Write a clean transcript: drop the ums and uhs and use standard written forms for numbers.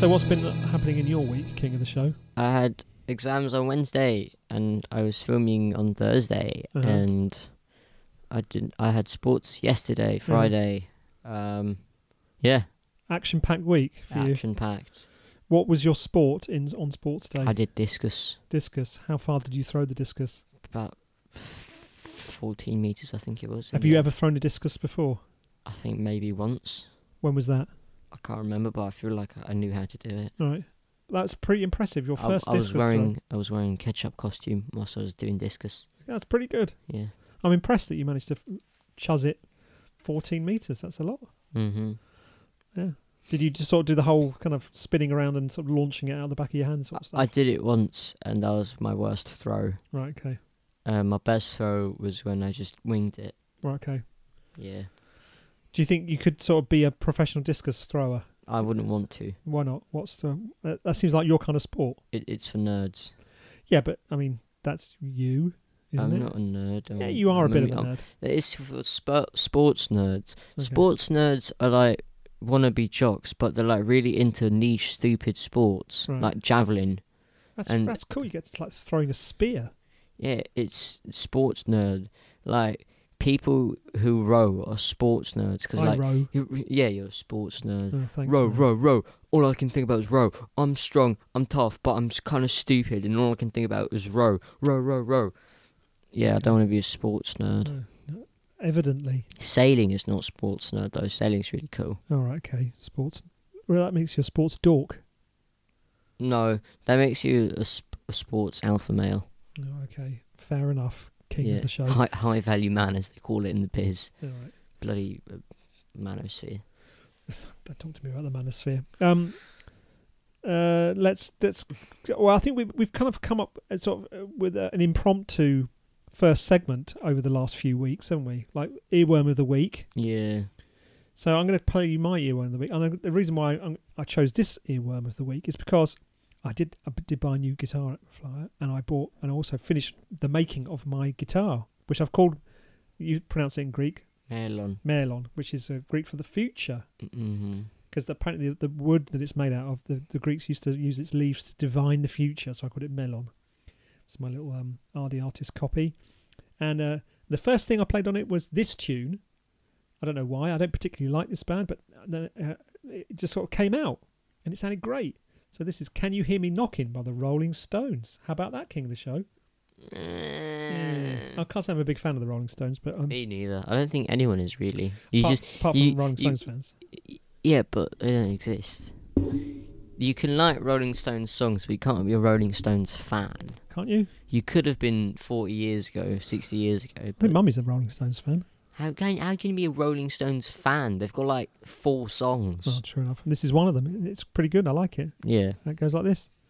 So what's been happening in your week, King of the Show? I had exams on Wednesday and I was filming on Thursday, and I had sports yesterday, Friday. Yeah. Action-packed week for you. Action-packed. What was your sport on Sports Day? I did discus. Discus. How far did you throw the discus? About 14 metres, I think it was. Have you ever thrown a discus before? I think maybe once. When was that? I can't remember, but I feel like I knew how to do it. Right. That's pretty impressive. Your first discus throw. I was wearing ketchup costume whilst I was doing discus. That's pretty good. Yeah. I'm impressed that you managed to chuzz it 14 metres. That's a lot. Mm-hmm. Yeah. Did you just sort of do the whole kind of spinning around and sort of launching it out the back of your hand sort of stuff? I did it once, and that was my worst throw. Right, okay. My best throw was when I just winged it. Right, okay. Yeah. Do you think you could sort of be a professional discus thrower? I wouldn't want to. Why not? That seems like your kind of sport. It's for nerds. Yeah, but I mean, that's you, isn't it? I'm not a nerd. Yeah, you are a bit of a nerd. It's for sports nerds. Okay. Sports nerds are like wannabe jocks, but they're like really into niche, stupid sports, Right. like javelin. That's cool. You get to like throwing a spear. Yeah, it's sports nerd. Like people who row are sports nerds because like row. you're a sports nerd. Oh, thanks, row, man. row, row. All I can think about is row. I'm strong, I'm tough, but I'm kind of stupid, and all I can think about is row, row, row, row. Yeah, I don't want to be a sports nerd. No, evidently. Sailing is not sports nerd though. Sailing's really cool. All right, okay. Sports. Well, that makes you a sports dork. No, that makes you a sports alpha male. Oh, okay. Fair enough. King of the show. High value man, as they call it in the biz. All right. Bloody manosphere. Don't talk to me about the manosphere. Let's. Well, I think we've kind of come up sort of with an impromptu first segment over the last few weeks, haven't we? Like earworm of the week. Yeah. So I'm going to play you my earworm of the week, and the reason why I chose this earworm of the week is because I did buy a new guitar at Flyer, and I bought and also finished the making of my guitar, which I've called, you pronounce it in Greek, Merlon, which is Greek for the future. Mm-hmm. Because apparently the wood that it's made out of, the Greeks used to use its leaves to divine the future, so I called it Melon. It's my little RD Artist copy. And the first thing I played on it was this tune. I don't know why. I don't particularly like this band, but then it just sort of came out, and it sounded great. So this is Can You Hear Me Knocking by the Rolling Stones. How about that, King of the Show? Yeah. I can't say I'm a big fan of the Rolling Stones, but me neither. I don't think anyone is really. Apart from Rolling Stones fans. Yeah, but they don't exist. You can like Rolling Stones songs, but you can't be a Rolling Stones fan. Can't you? You could have been 40 years ago, 60 years ago. I think Mummy's a Rolling Stones fan. How can you be a Rolling Stones fan? They've got like 4 songs. Oh, true enough. This is one of them. It's pretty good. I like it. Yeah. It goes like this.